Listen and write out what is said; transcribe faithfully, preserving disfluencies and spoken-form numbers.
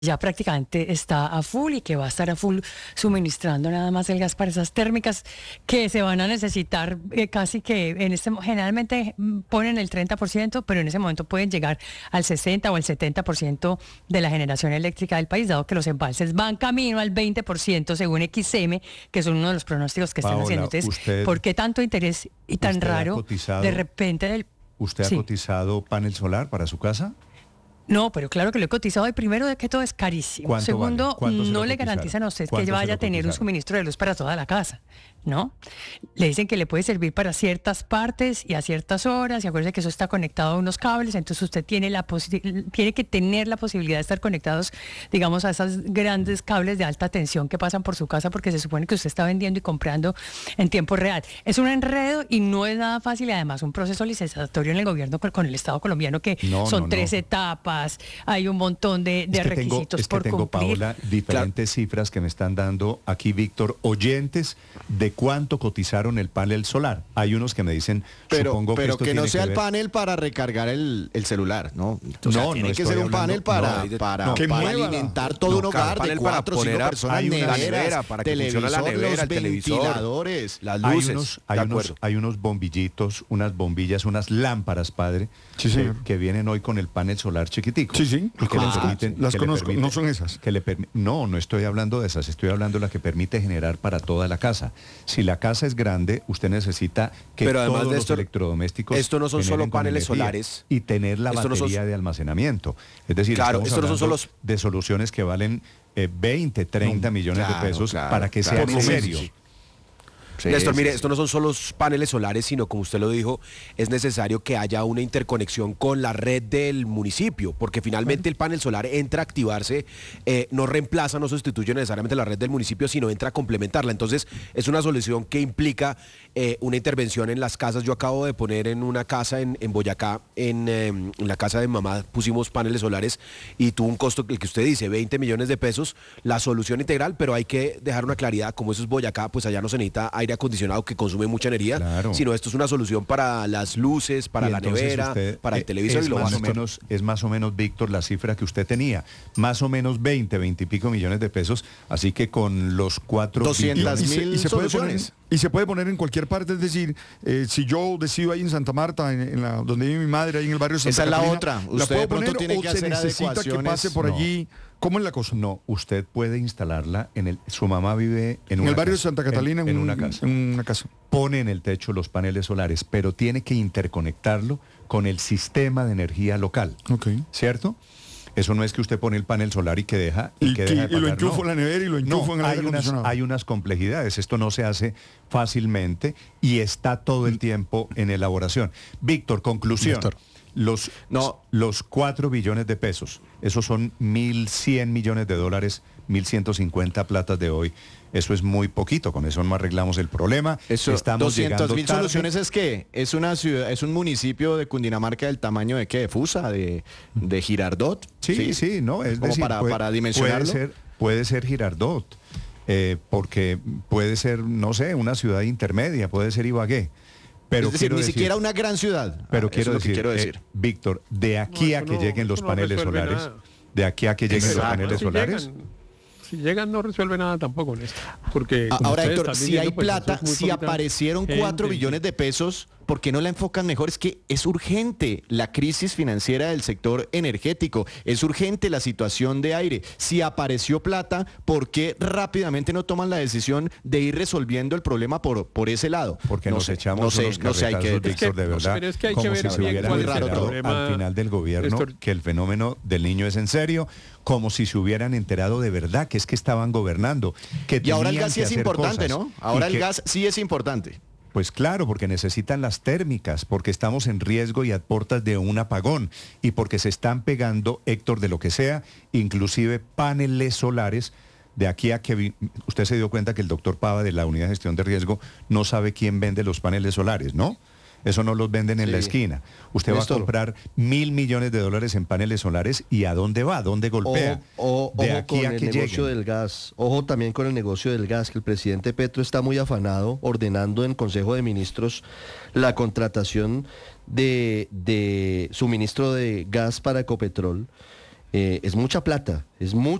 ya prácticamente está a full y que va a estar a full suministrando nada más el gas para esas térmicas que se van a necesitar eh, casi que en este mo- generalmente mm, ponen el treinta por ciento, pero en ese momento pueden llegar al sesenta o al setenta por ciento de la generación eléctrica del país, dado que los embalses van camino al veinte por ciento según X M, que son uno de los pronósticos que están Paola, haciendo. Entonces, usted, ¿por qué tanto interés y tan usted ha raro cotizado, de repente del... ¿usted ha Sí. cotizado panel solar para su casa? No, pero claro que lo he cotizado y primero de que todo es carísimo. ¿Cuánto Segundo, vale? ¿Cuánto se no lo le cotizaron? garantizan a usted que ¿Cuánto se vaya lo a tener un cotizaron? suministro de luz para toda la casa, ¿no? Le dicen que le puede servir para ciertas partes y a ciertas horas, y acuérdese que eso está conectado a unos cables, entonces usted tiene la posi- tiene que tener la posibilidad de estar conectados, digamos, a esos grandes cables de alta tensión que pasan por su casa, porque se supone que usted está vendiendo y comprando en tiempo real. Es un enredo y no es nada fácil, y además un proceso licitatorio en el gobierno con, con el Estado colombiano que No, son no, no. tres etapas, hay un montón de, de Es que tengo, requisitos es que por tengo, cumplir. Paola, diferentes cifras que me están dando aquí, Víctor, oyentes de cuánto cotizaron el panel solar. Hay unos que me dicen, Pero, supongo que pero esto que no tiene sea que el ver- panel para recargar el, el celular, ¿no? O sea, No, tiene no que estoy ser un hablando- panel para, no, para, no. Que para mueva la- alimentar todo no, un claro, hogar de panel para cuatro o cinco poner a- personas, hay una la neveras, nevera, para que funcione la televisor, nevera, los el televisor, ventiladores. las Hay luces. unos, hay, de unos, acuerdo. hay unos bombillitos, unas bombillas, unas lámparas, padre, Sí, que, señor. que vienen hoy con el panel solar chiquitico. Sí, sí, Y que le conozco. permiten- Las que le conozco, permiten- no son esas. que le permi- no, no estoy hablando de esas, estoy hablando de la que permite generar para toda la casa. Si la casa es grande, usted necesita que Pero además todos de los esto- electrodomésticos esto no son generen solo con paneles energía solares. y tener la Esto no son- batería de almacenamiento. Es decir, Claro, estamos esto no son hablando solo- de soluciones que valen eh, veinte, treinta millones claro, de pesos claro, para que claro. sean en Por lo menos, serio. sí. Sí, Néstor, sí, mire, sí. esto no son solo paneles solares, sino como usted lo dijo, es necesario que haya una interconexión con la red del municipio, porque finalmente el panel solar entra a activarse, eh, no reemplaza, no sustituye necesariamente la red del municipio, sino entra a complementarla. Entonces, es una solución que implica eh, una intervención en las casas. Yo acabo de poner en una casa en, en Boyacá, en, eh, en la casa de mi mamá, pusimos paneles solares y tuvo un costo, el que usted dice, veinte millones de pesos, la solución integral, pero hay que dejar una claridad, como eso es Boyacá, pues allá no se necesita aire acondicionado que consume mucha energía, Claro. sino esto es una solución para las luces, para Y la entonces nevera, usted, para el eh, televisor es y lo más o básico. menos, es más o menos, Víctor, la cifra que usted tenía, más o menos veinte, veinte y pico millones de pesos, así que con los cuatro doscientas billones- mil y se puede poner, soluciones. y se puede poner en cualquier parte, es decir, eh, si yo decido ahí en Santa Marta, en, en la, donde vive mi madre, ahí en el barrio de Santa Esa es la Catalina, otra. la Usted puedo de pronto poner tiene o que se hacer necesita que adecuaciones. pase por No. allí. ¿Cómo es la cosa? No, usted puede instalarla en el, su mamá vive en, En una el barrio de casa, Santa Catalina, en, en, en un- una casa. en una casa. Pone en el techo los paneles solares, pero tiene que interconectarlo con el sistema de energía local, Ok. ¿cierto? Eso no es que usted pone el panel solar y que deja y, Y, que que- deja de y lo pagar, enchufo no. en la nevera y lo enchufo No, en el hay aire unas, acondicionado. hay unas complejidades. Esto no se hace fácilmente y está todo el tiempo en elaboración. Víctor, conclusión. Néstor. Los, No. los cuatro billones de pesos, esos son mil cien millones de dólares, mil ciento cincuenta platas de hoy. Eso es muy poquito, con eso no arreglamos el problema. Eso, Estamos doscientas llegando mil tarde. soluciones es que es una ciudad, es un municipio de Cundinamarca del tamaño de qué, de Fusa, de, de Girardot. Sí, sí, no, es Como decir, para, puede, para dimensionarlo. Puede ser, puede ser Girardot, eh, porque puede ser, no sé, una ciudad intermedia, puede ser Ibagué. Pero es decir, quiero ni decir- siquiera una gran ciudad. Pero Ah, quiero eso es lo decir, que quiero eh, decir. Víctor, de aquí No, a eso que no- lleguen los eso no paneles resuelve solares, nada. de aquí a que lleguen los Exacto. paneles Si solares, llegan, si llegan no resuelve nada tampoco, Néstor. Porque A- como Ahora, ustedes Héctor, están si diciendo, hay pues, eso plata, es muy si poquita aparecieron cuatro gente. billones de pesos, ¿por qué no la enfocan mejor? Es que es urgente la crisis financiera del sector energético, es urgente la situación de aire. Si apareció plata, ¿por qué rápidamente no toman la decisión de ir resolviendo el problema por, por ese lado? porque no nos sé, echamos no sé, unos no sé, hay que... carretazos, Víctor, de no sé, verdad, pero es que hay que como ver si se bien hubieran cuál es el enterado problema, al final del gobierno Néstor. que el fenómeno del niño es en serio, como si se hubieran enterado de verdad que es que estaban gobernando, que Y ahora el tenían gas sí que es hacer importante, cosas, ¿no? Ahora y el que- gas sí es importante. Pues claro, porque necesitan las térmicas, porque estamos en riesgo y a puertas de un apagón y porque se están pegando, Héctor, de lo que sea, inclusive paneles solares. De aquí a que vi- usted se dio cuenta que el doctor Pava de la Unidad de Gestión de Riesgo no sabe quién vende los paneles solares, ¿no? Eso no los venden en Sí. la esquina. Usted va Néstor. a comprar mil millones de dólares en paneles solares y ¿a dónde va? ¿A dónde golpea? Ojo, o- de ojo aquí con a el que negocio lleguen. del gas. Ojo también con el negocio del gas, que el presidente Petro está muy afanado ordenando en Consejo de Ministros la contratación de, de suministro de gas para Ecopetrol. eh, es mucha plata, es mucha